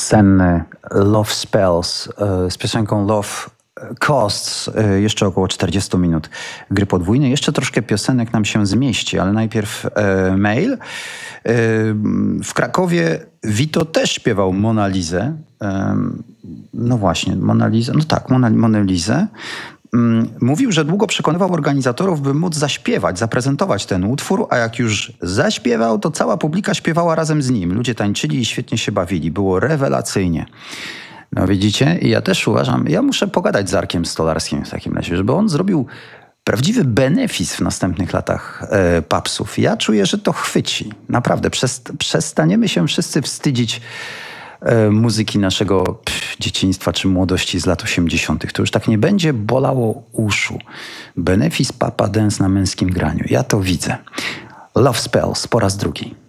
senny Love Spells z piosenką Love Costs jeszcze około 40 minut gry podwójnej. Jeszcze troszkę piosenek nam się zmieści, ale najpierw mail. W Krakowie Vito też śpiewał Mona Lisę. No właśnie, Mona Lisa. No tak, Mona Lisę. Mówił, że długo przekonywał organizatorów, by móc zaśpiewać, zaprezentować ten utwór, a jak już zaśpiewał, to cała publika śpiewała razem z nim. Ludzie tańczyli i świetnie się bawili. Było rewelacyjnie. No widzicie? I ja też uważam, ja muszę pogadać z Arkiem Stolarskim w takim razie, żeby on zrobił prawdziwy benefis w następnych latach Papsów. Ja czuję, że to chwyci. Naprawdę. Przestaniemy się wszyscy wstydzić muzyki naszego dzieciństwa czy młodości z lat 80. To już tak nie będzie bolało uszu. Benefis Papa Dance na męskim graniu. Ja to widzę. Love Spells po raz drugi.